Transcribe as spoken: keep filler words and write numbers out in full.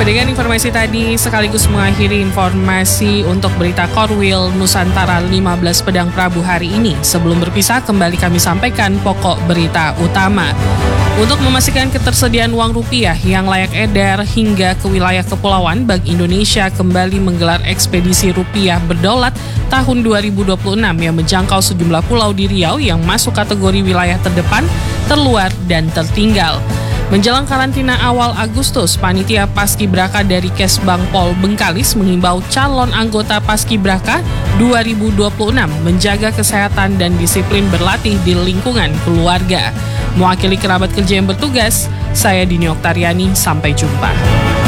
Dengan informasi tadi sekaligus mengakhiri informasi untuk berita Korwil Nusantara lima belas Pedang Prabu hari ini. Sebelum berpisah, kembali kami sampaikan pokok berita utama. Untuk memastikan ketersediaan uang rupiah yang layak edar hingga ke wilayah kepulauan, Bank Indonesia kembali menggelar ekspedisi rupiah berdaulat tahun dua ribu dua puluh enam yang menjangkau sejumlah pulau di Riau yang masuk kategori wilayah terdepan, terluar, dan tertinggal. Menjelang karantina awal Agustus, Panitia Paskibraka dari Kesbang Pol Bengkalis mengimbau calon anggota Paskibraka dua ribu dua puluh enam menjaga kesehatan dan disiplin berlatih di lingkungan keluarga. Mewakili kerabat kerja yang bertugas, saya Dini Oktariani, sampai jumpa.